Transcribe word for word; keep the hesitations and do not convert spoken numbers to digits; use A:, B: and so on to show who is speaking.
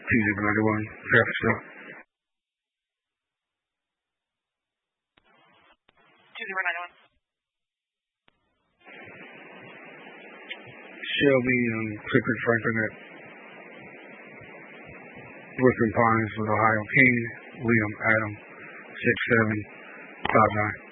A: T Z ninety-one, San Francisco.
B: two zero nine one.
A: Shelby and Clifford Franklin at Brooklyn Pines with Ohio King, William Adam, six seven five nine.